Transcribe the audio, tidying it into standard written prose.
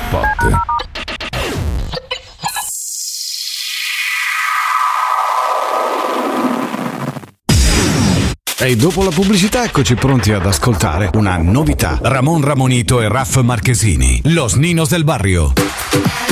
spot. E dopo la pubblicità eccoci pronti ad ascoltare una novità. Ramon Ramonito e Raff Marchesini, Los Ninos del Barrio.